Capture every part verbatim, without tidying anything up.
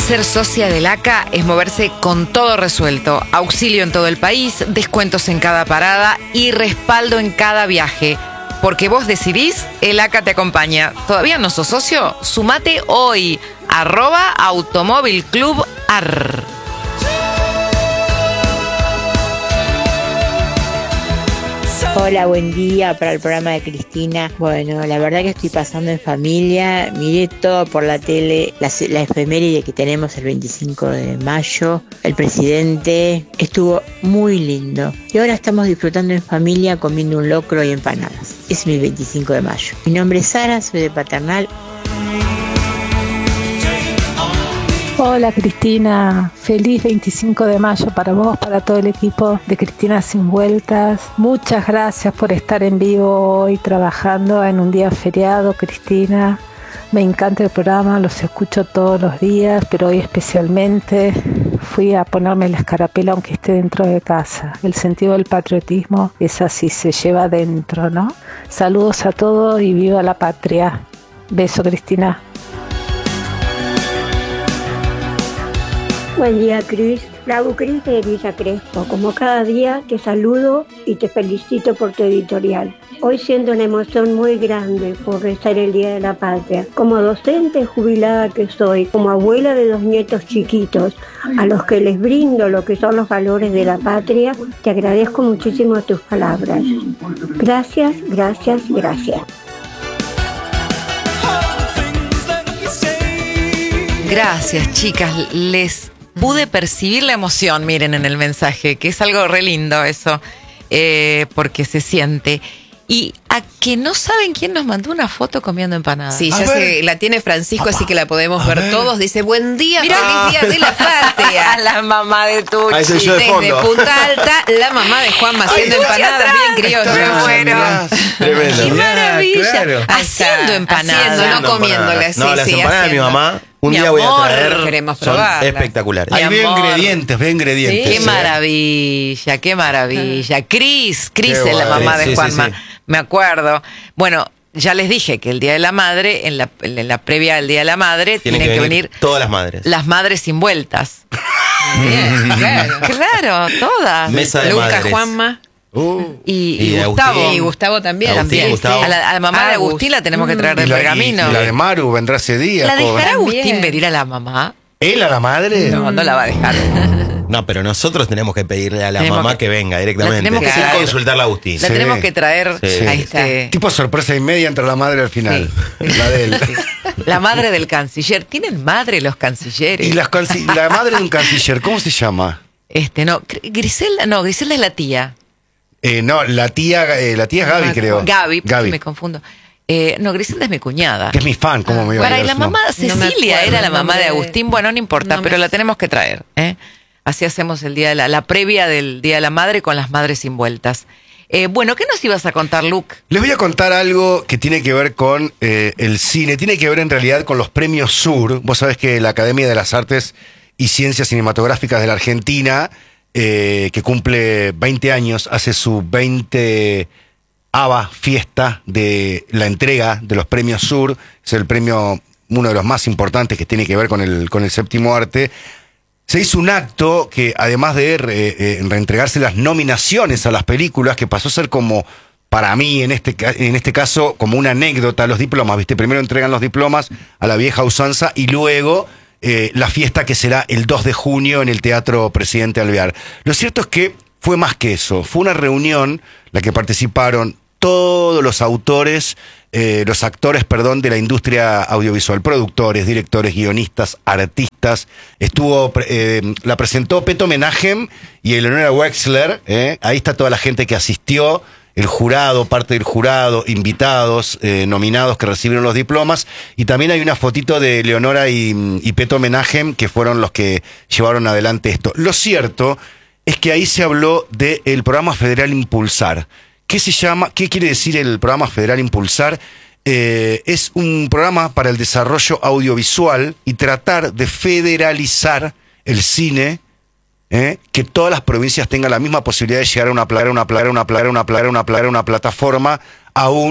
Ser socia del A C A es moverse con todo resuelto. Auxilio en todo el país, descuentos en cada parada y respaldo en cada viaje. Porque vos decidís, el A C A te acompaña. ¿Todavía no sos socio? Sumate hoy. Arroba Automóvil Club A R. Hola, buen día para el programa de Cristina. Bueno, la verdad que estoy pasando en familia. Miré todo por la tele, la, la efeméride que tenemos el veinticinco de mayo. El presidente estuvo muy lindo. Y ahora estamos disfrutando en familia comiendo un locro y empanadas. Es mi veinticinco de mayo. Mi nombre es Sara, soy de Paternal. Hola Cristina, feliz veinticinco de mayo para vos, para todo el equipo de Cristina Sin Vueltas. Muchas gracias por estar en vivo hoy trabajando en un día feriado, Cristina. Me encanta el programa, los escucho todos los días, pero hoy especialmente fui a ponerme la escarapela aunque esté dentro de casa. El sentido del patriotismo es así, se lleva adentro, ¿no? Saludos a todos y viva la patria. Beso, Cristina. Buen día, Cris. Bravo, Cris de Villa Crespo. Como cada día, te saludo y te felicito por tu editorial. Hoy siento una emoción muy grande por ser el Día de la Patria. Como docente jubilada que soy, como abuela de dos nietos chiquitos, a los que les brindo lo que son los valores de la patria, te agradezco muchísimo tus palabras. Gracias, gracias, gracias. Gracias, chicas. Les pude percibir la emoción, miren, en el mensaje, que es algo re lindo eso, eh, porque se siente. Y a que no saben quién nos mandó una foto comiendo empanadas. Sí, ya se, la tiene Francisco, Papá. Así que la podemos a ver, ver todos. Dice, buen día, Mirá, feliz día de la patria. La mamá de Tucci. Ahí soy yo de Desde Punta Alta, la mamá de Juanma haciendo empanadas bien criollas. Bueno. Tremendo. ¡Qué maravilla! Claro. Haciendo empanadas. Haciendo, no comiéndolas. No, sí, las sí, empanadas de mi mamá, un mi día amor, voy a traer. Queremos Son probarlas. espectaculares. Ahí ve amor. ingredientes, ve ingredientes. Qué ¿eh? maravilla, qué maravilla. Cris, Cris Qué es la bueno. mamá de Sí, sí, Juanma, sí. me acuerdo. Bueno, ya les dije que el Día de la Madre, en la, en la previa del Día de la Madre, Tienen tienen que que venir venir todas las madres. las madres sin vueltas. Bien, claro. Claro, todas. Mesa de Luca, madres. Juanma Uh. Y, y Y de Gustavo. Agustín. y Gustavo también. Agustín, también. Gustavo. A la, a la mamá de Agus. Agustín la tenemos que traer Y del la, y- pergamino. y la de Maru vendrá ese día. ¿La pobre. dejará Agustín También. venir a la mamá? ¿Él a la madre? No, no la va a dejar. No, pero nosotros tenemos que pedirle a la Tenemos mamá que- que, venga directamente. tenemos que sin traer. consultarla a Agustín. La Sí. tenemos que traer Sí. a este... Tipo sorpresa y media entre la madre al final. La de él. La madre del canciller. ¿Tienen madre los cancilleres? Y las canci- la madre de un canciller, ¿cómo se llama? Este, no, Griselda, no, Griselda es la tía. Eh, no, la tía, eh, la tía es Gaby, creo. Gaby, Gaby. me confundo. Eh, no, Griselda es mi cuñada. Que es mi fan, ¿cómo me iba a Para, y olvidar la su mamá nombre? No me Cecilia acuerdo era la el mamá nombre de de- Agustín. Bueno, no importa, no me- pero la tenemos que traer. ¿eh? Así hacemos el día de la, la previa del Día de la Madre con las madres sin vueltas. Eh, bueno, ¿qué nos ibas a contar, Luke? Les voy a contar algo que tiene que ver con eh, el cine, tiene que ver en realidad con los premios Sur. Vos sabés que la Academia de las Artes y Ciencias Cinematográficas de la Argentina, eh, que cumple veinte años, hace su veinte ava fiesta de la entrega de los premios Sur. Es el premio, uno de los más importantes que tiene que ver con el, con el séptimo arte. Se hizo un acto que, además de re- eh, reentregarse las nominaciones a las películas, que pasó a ser como, para mí, en este, ca- en este caso, como una anécdota, los diplomas, ¿viste? Primero entregan los diplomas a la vieja usanza y luego eh, la fiesta que será el dos de junio en el Teatro Presidente Alvear. Lo cierto es que fue más que eso. Fue una reunión en la que participaron todos los autores, eh, los actores, perdón, de la industria audiovisual, productores, directores, guionistas, artistas. Estuvo, eh, la presentó Peto Menachem y Eleonora Wexler, eh. Ahí está toda la gente que asistió, el jurado, parte del jurado, invitados, eh, nominados que recibieron los diplomas, y también hay una fotito de Eleonora y, y Peto Menachem, que fueron los que llevaron adelante esto. Lo cierto es que ahí se habló del programa federal Impulsar. ¿Qué se llama? ¿Qué quiere decir el programa federal Impulsar? Eh, es un programa para el desarrollo audiovisual y tratar de federalizar el cine, eh, que todas las provincias tengan la misma posibilidad de llegar a una plata, una plata, una plata, una plata, una plata, una plataforma, aún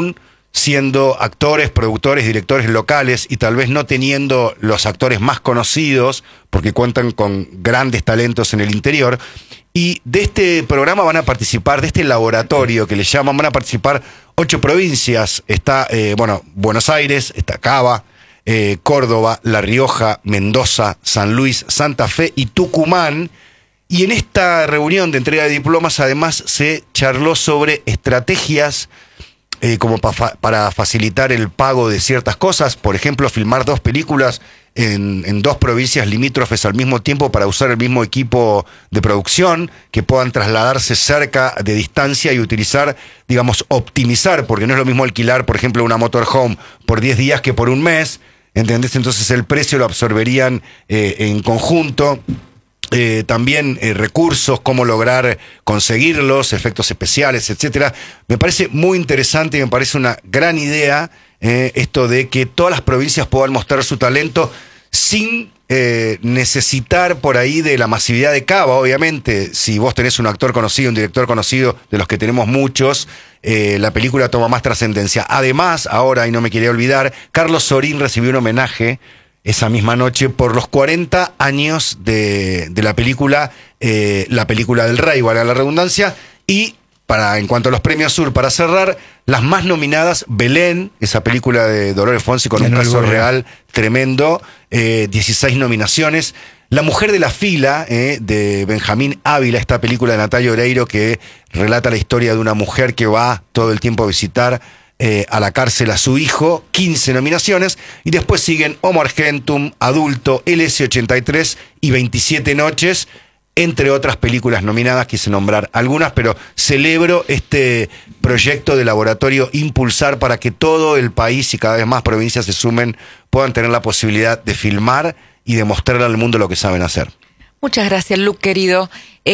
siendo actores, productores, directores locales y tal vez no teniendo los actores más conocidos porque cuentan con grandes talentos en el interior. Y de este programa van a participar, de este laboratorio que le llaman, van a participar ocho provincias. Está, eh, bueno, Buenos Aires, está Cava, eh, Córdoba, La Rioja, Mendoza, San Luis, Santa Fe y Tucumán. Y en esta reunión de entrega de diplomas además se charló sobre estrategias eh, como pa fa para facilitar el pago de ciertas cosas. Por ejemplo, filmar dos películas en, en dos provincias limítrofes al mismo tiempo para usar el mismo equipo de producción, que puedan trasladarse cerca de distancia y utilizar, digamos, optimizar, porque no es lo mismo alquilar, por ejemplo, una motorhome por diez días que por un mes, ¿entendés? Entonces el precio lo absorberían eh, en conjunto. Eh, también eh, recursos, cómo lograr conseguirlos, efectos especiales, etcétera. Me parece muy interesante y me parece una gran idea eh, esto de que todas las provincias puedan mostrar su talento sin eh, necesitar por ahí de la masividad de Cava. Obviamente, si vos tenés un actor conocido, un director conocido, de los que tenemos muchos, eh, la película toma más trascendencia. Además, ahora, y no me quería olvidar, Carlos Sorín recibió un homenaje esa misma noche por los cuarenta años de, de la película, eh, la película del Rey, valga la redundancia. Y para, en cuanto a los premios Sur, para cerrar, las más nominadas: Belén, esa película de Dolores Fonsi con un caso real tremendo, eh, dieciséis nominaciones. La mujer de la fila, eh, de Benjamín Ávila, esta película de Natalia Oreiro que relata la historia de una mujer que va todo el tiempo a visitar Eh, a la cárcel a su hijo, quince nominaciones, y después siguen Homo Argentum, Adulto, L S ochenta y tres y veintisiete noches, entre otras películas nominadas. Quise nombrar algunas, pero celebro este proyecto de laboratorio Impulsar para que todo el país y cada vez más provincias se sumen, puedan tener la posibilidad de filmar y de mostrarle al mundo lo que saben hacer. Muchas gracias, Luke, querido.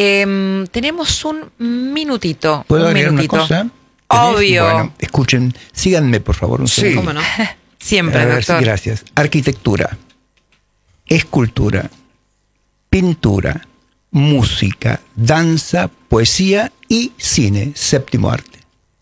Eh, tenemos un minutito. ¿Puedo un agregar minutito. una cosa? Obvio. Bueno, escuchen, síganme por favor un Sí. segundo. ¿Cómo no? Siempre, A ver, doctor. sí, gracias. Arquitectura, escultura, pintura, música, danza, poesía y cine, séptimo arte.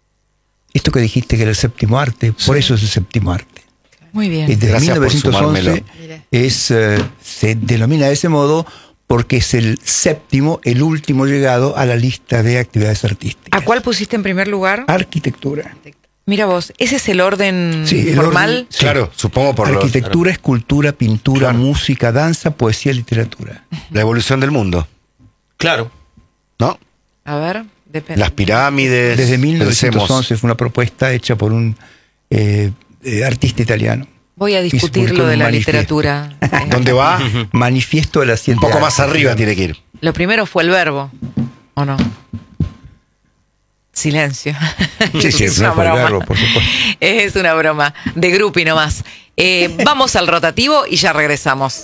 Esto que dijiste que era el séptimo arte, por eso es el séptimo arte. Muy bien. Y desde Gracias por mil novecientos once sumármelo. es, eh, se denomina de ese modo porque es el séptimo, el último llegado a la lista de actividades artísticas. ¿A cuál pusiste en primer lugar? Arquitectura. Mira vos, ¿ese es el orden Sí, el formal? orden- sí. Claro, supongo por los- Arquitectura, escultura, pintura, Claro. música, danza, poesía, literatura. la evolución del mundo, Claro. ¿no? A ver, depende. Las pirámides. Desde mil novecientos once pensemos. fue una propuesta hecha por un eh, eh, artista italiano. Voy a Y se discutir publicó lo de en un la manifiesto. literatura. Eh, ¿Dónde va? Manifiesto de la Un ciencia. poco más arriba tiene que ir. Lo primero fue el verbo, ¿o no? Silencio. Sí, sí, Es no una fue el broma. verbo, por supuesto. Es una broma. De grupi nomás. Eh, vamos al rotativo y ya regresamos.